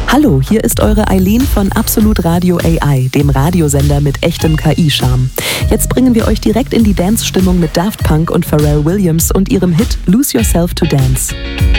Hallo, hier ist eure Eileen von Absolut Radio AI, dem Radiosender mit echtem KI-Charme. Jetzt bringen wir euch direkt in die Dance-Stimmung mit Daft Punk und Pharrell Williams und ihrem Hit Lose Yourself to Dance.